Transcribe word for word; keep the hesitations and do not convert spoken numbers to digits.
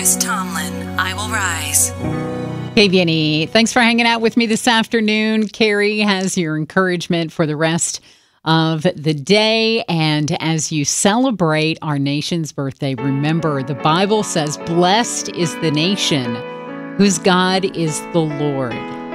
Chris Tomlin, I Will Rise. K V N E, thanks for hanging out with me this afternoon. Carrie has your encouragement for the rest of the day. And as you celebrate our nation's birthday, remember the Bible says, blessed is the nation whose God is the Lord.